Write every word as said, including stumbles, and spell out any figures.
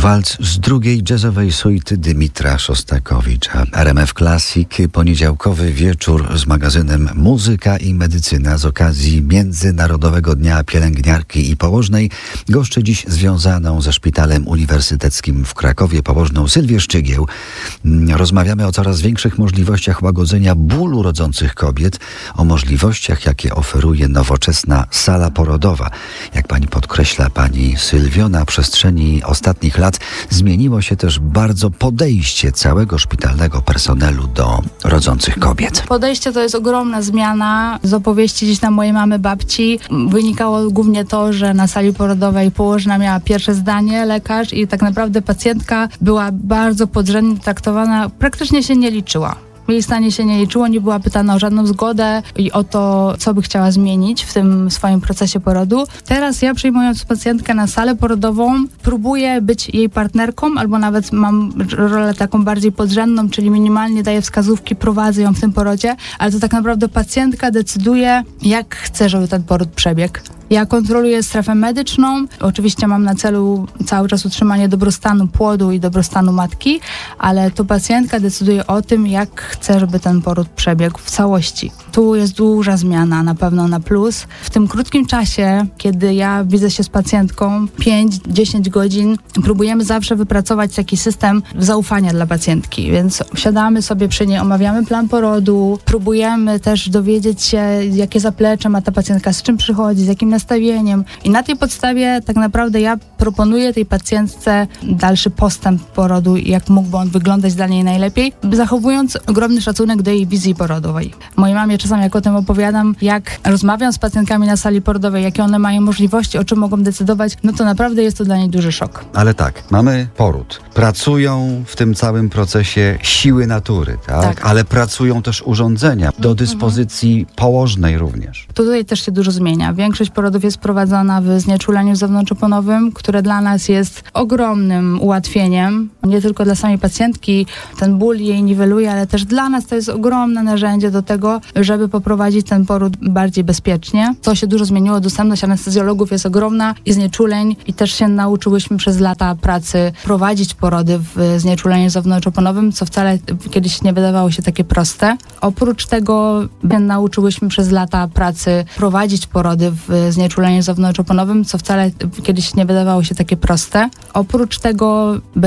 Walc z drugiej jazzowej suity Dymitra Szostakowicza. R M F Classic, poniedziałkowy wieczór z magazynem Muzyka i Medycyna z okazji Międzynarodowego Dnia Pielęgniarki i Położnej goszczy dziś związaną ze Szpitalem Uniwersyteckim w Krakowie położną Sylwię Szczygieł. Rozmawiamy o coraz większych możliwościach łagodzenia bólu rodzących kobiet, o możliwościach, jakie oferuje nowoczesna sala porodowa. Jak pani podkreśla, pani Sylwio, na przestrzeni ostatnich lat zmieniło się też bardzo podejście całego szpitalnego personelu do rodzących kobiet. Podejście to jest ogromna zmiana. Z opowieści gdzieś tam mojej mamy, babci wynikało głównie to, że na sali porodowej położna miała pierwsze zdanie, lekarz, i tak naprawdę pacjentka była bardzo podrzędnie traktowana, praktycznie się nie liczyła. Jej stanie się nie liczyło, nie była pytana o żadną zgodę i o to, co by chciała zmienić w tym swoim procesie porodu. Teraz ja, przyjmując pacjentkę na salę porodową, próbuję być jej partnerką, albo nawet mam rolę taką bardziej podrzędną, czyli minimalnie daję wskazówki, prowadzę ją w tym porodzie, ale to tak naprawdę pacjentka decyduje, jak chce, żeby ten poród przebiegł. Ja kontroluję strefę medyczną. Oczywiście mam na celu cały czas utrzymanie dobrostanu płodu i dobrostanu matki, ale to pacjentka decyduje o tym, jak chce, żeby ten poród przebiegł w całości. Tu jest duża zmiana, na pewno na plus. W tym krótkim czasie, kiedy ja widzę się z pacjentką pięć do dziesięciu godzin, próbujemy zawsze wypracować taki system zaufania dla pacjentki, więc siadamy sobie przy niej, omawiamy plan porodu, próbujemy też dowiedzieć się, jakie zaplecze ma ta pacjentka, z czym przychodzi, z jakim nastawieniem. I na tej podstawie tak naprawdę ja proponuję tej pacjentce dalszy postęp porodu i jak mógłby on wyglądać dla niej najlepiej, zachowując ogromny szacunek do jej wizji porodowej. Mojej mamie czasami, jak o tym opowiadam, jak rozmawiam z pacjentkami na sali porodowej, jakie one mają możliwości, o czym mogą decydować, no to naprawdę jest to dla niej duży szok. Ale tak, mamy poród. Pracują w tym całym procesie siły natury, tak? Tak. Ale pracują też urządzenia do dyspozycji mhm. położnej również. Tutaj też się dużo zmienia. Większość porodów jest prowadzona w znieczuleniu zewnątrzoponowym, które dla nas jest ogromnym ułatwieniem. Nie tylko dla samej pacjentki ten ból jej niweluje, ale też dla nas to jest ogromne narzędzie do tego, żeby poprowadzić ten poród bardziej bezpiecznie. Co się dużo zmieniło, dostępność anestezjologów jest ogromna i znieczuleń, i też się nauczyłyśmy przez lata pracy prowadzić porody w znieczuleniu zewnątrzoponowym, co wcale kiedyś nie wydawało się takie proste. Oprócz tego nauczyłyśmy przez lata pracy prowadzić porody w znieczuleniu zewnątrzoponowym, co wcale kiedyś nie wydawało się takie proste. Oprócz tego